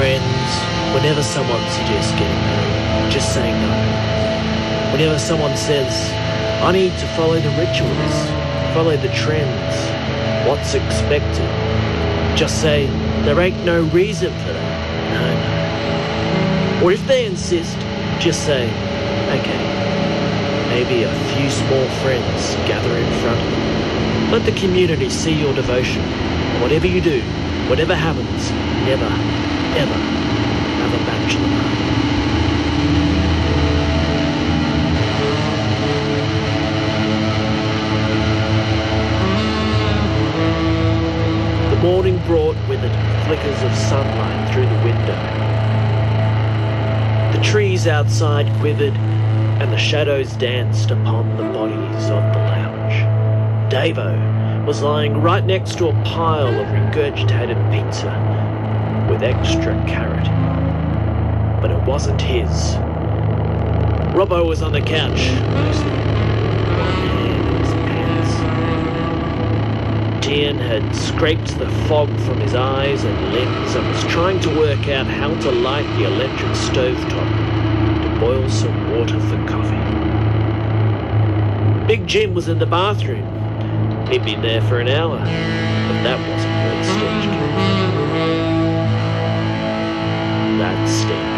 Friends, whenever someone suggests getting home, just say no. Whenever someone says, I need to follow the rituals, follow the trends, what's expected, just say, there ain't no reason for that. No. Or if they insist, just say, okay, maybe a few small friends gather in front of them. Let the community see your devotion. Whatever you do, whatever happens, never, ever have a bachelor party. The morning brought with it flickers of sunlight through the window. The trees outside quivered and the shadows danced upon the bodies of the lounge. Davo was lying right next to a pile of regurgitated pizza with extra carrot. But it wasn't his. Robbo was on the couch, Tian had scraped the fog from his eyes and limbs and was trying to work out how to light the electric stovetop to boil some water for coffee. Big Jim was in the bathroom. He'd been there for an hour, but that wasn't where the stench came from. That stench